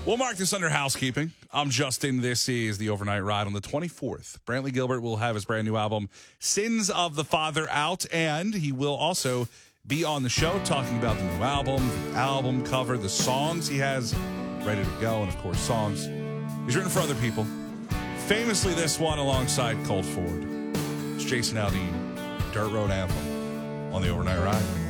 We'll mark this under housekeeping. I'm Justin. This is the Overnight Ride on the 24th. Brantley Gilbert will have his brand new album, Sins of the Father, out, and he will also be on the show talking about the new album, the album cover, the songs he has ready to go, and, of course, songs he's written for other people. Famously, this one alongside Colt Ford. It's Jason Aldean, Dirt Road Anthem on the Overnight Ride.